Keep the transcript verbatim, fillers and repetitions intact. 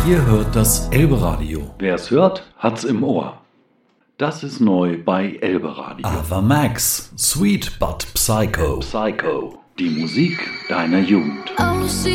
Ihr hört das Elbe-Radio. Wer's hört, hat's im Ohr. Das ist neu bei Elbe-Radio. Ava Max, Sweet But Psycho. Psycho, die Musik deiner Jugend.